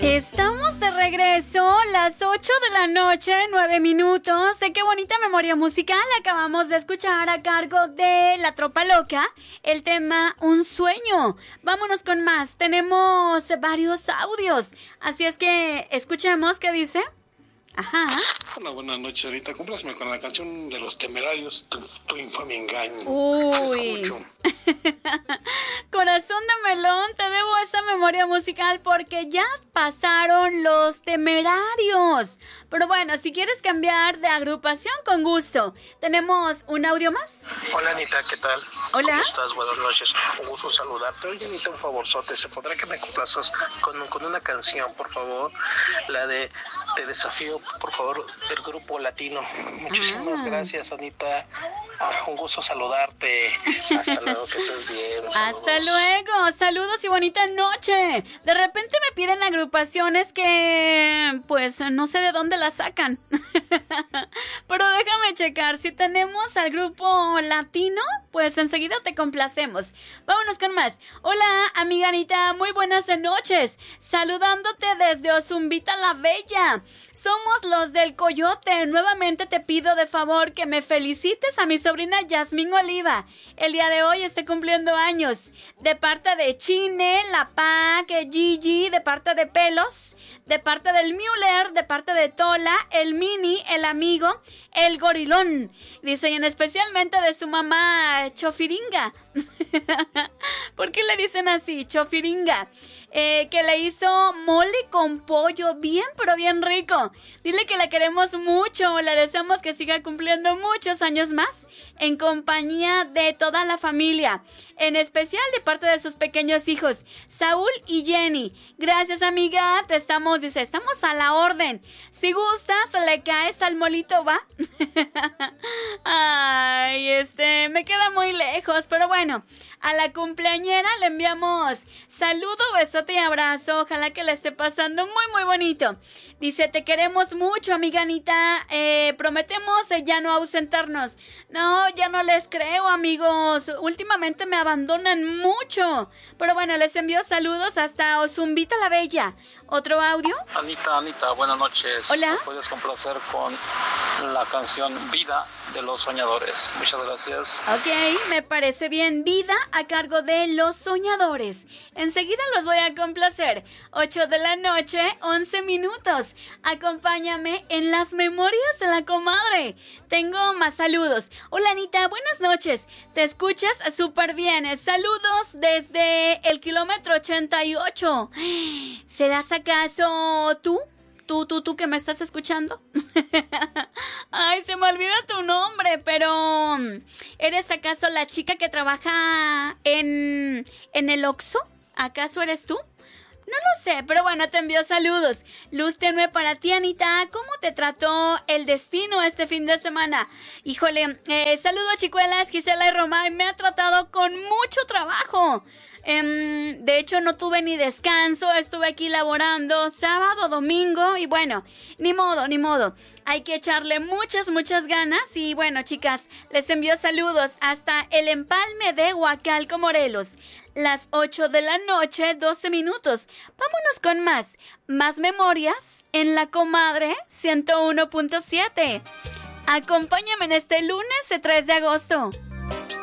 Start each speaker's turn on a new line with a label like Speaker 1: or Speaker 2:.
Speaker 1: Estamos de regreso, las 8 de la noche, 9 minutos. Qué bonita memoria musical acabamos de escuchar a cargo de La Tropa Loca, el tema Un Sueño. Vámonos con más, tenemos varios audios, así es que escuchemos qué dice. Ajá.
Speaker 2: Hola, buenas noches, ahorita cúmplame con la canción de Los Temerarios, tu infame engaño.
Speaker 1: Uy. Corazón de melón, te debo esa memoria musical porque ya pasaron Los Temerarios. Pero bueno, si quieres cambiar de agrupación, con gusto. ¿Tenemos un audio más?
Speaker 3: Hola Anita, ¿qué tal?
Speaker 1: Hola.
Speaker 3: ¿Cómo estás? Buenas noches, un gusto saludarte. Oye Anita, un favorzote, ¿se podrá que me complazcas con una canción, por favor? La de Te Desafío, por favor, del grupo latino. Muchísimas gracias, Anita. Un gusto saludarte. Hasta luego, que estés bien. Saludos.
Speaker 1: Hasta luego. Saludos y bonita noche. De repente me piden agrupaciones que, pues, no sé de dónde las sacan. Pero déjame checar. Si tenemos al grupo latino, pues enseguida te complacemos. Vámonos con más. Hola, amiga Anita. Muy buenas noches. Saludándote desde Ozumbita la Bella. Somos los del Coyote. Nuevamente te pido de favor que me felicites a mi sobrina Yasmín Oliva. El día de hoy está cumpliendo años. De parte de Chine, La Pac, Gigi, de parte de Pelos, de parte del Müller, de parte de Tola, el Mini, el amigo, el Gorilón. Dice, y en especialmente de su mamá Chofiringa. ¿Por qué le dicen así, Chofiringa? Que le hizo mole con pollo, bien pero bien rico. Dile que la queremos mucho, le deseamos que siga cumpliendo muchos años más en compañía de toda la familia, en especial de parte de sus pequeños hijos, Saúl y Jenny. Gracias, amiga, dice, estamos a la orden. Si gustas, le caes al molito, ¿va? Ay, me queda muy lejos, pero bueno, a la cumpleañera le enviamos saludo, besote y abrazo. Ojalá que la esté pasando muy, muy bonito. Dice, te queremos mucho, amiga Anita. Prometemos ya no ausentarnos. No, ya no les creo, amigos. Últimamente me abandonan mucho. Pero bueno, les envío saludos hasta Ozumbita la Bella. ¿Otro audio?
Speaker 3: Anita, buenas noches.
Speaker 1: Hola.
Speaker 3: ¿Me puedes complacer con la canción Vida de Los Soñadores? Muchas gracias.
Speaker 1: Ok, me parece bien. Vida a cargo de Los Soñadores. Enseguida los voy a complacer. 8 de la noche, 11 minutos. Acompáñame en las memorias de la comadre. Tengo más saludos. Hola Anita, buenas noches. Te escuchas súper bien. Saludos desde el kilómetro 88. ¿Serás acaso tú? ¿Tú que me estás escuchando? Ay, se me olvida tu nombre, pero ¿eres acaso la chica que trabaja en el Oxxo? ¿Acaso eres tú? No lo sé, pero bueno, te envío saludos. Luz tenue para ti, Anita. ¿Cómo te trató el destino este fin de semana? Híjole, saludos, chicuelas, Gisela y Román. Me ha tratado con mucho trabajo. De hecho no tuve ni descanso, estuve aquí laborando sábado, domingo y bueno, ni modo, hay que echarle muchas ganas y bueno, chicas, les envío saludos hasta el Empalme de Huacalco, Morelos. Las 8 de la noche, 12 minutos. Vámonos con más memorias en La Comadre 101.7. Acompáñame en este lunes 3 de agosto.